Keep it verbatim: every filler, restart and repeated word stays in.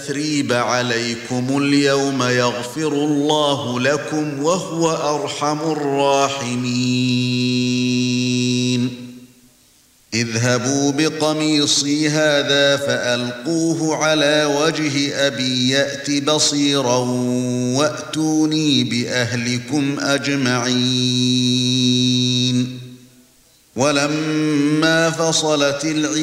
تثريب عليكم اليوم يغفر الله لكم وهو أرحم الراحمين اذهبوا بقميصي هذا فألقوه على وجه أبي يأت بصيرا وأتوني بأهلكم أجمعين ولما فصلت العيد